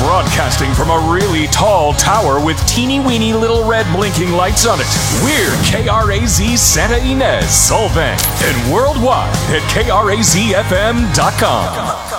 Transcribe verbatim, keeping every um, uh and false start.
Broadcasting from a really tall tower with teeny weeny little red blinking lights on it, we're K R A Z Santa Ynez, Solvang, and worldwide at K R A Z F M dot com.